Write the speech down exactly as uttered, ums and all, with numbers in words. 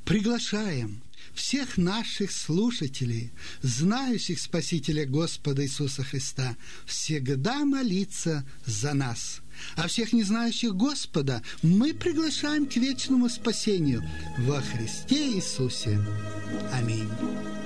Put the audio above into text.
приглашаем всех наших слушателей, знающих Спасителя Господа Иисуса Христа, всегда молиться за нас. А всех не знающих Господа мы приглашаем к вечному спасению во Христе Иисусе. Аминь.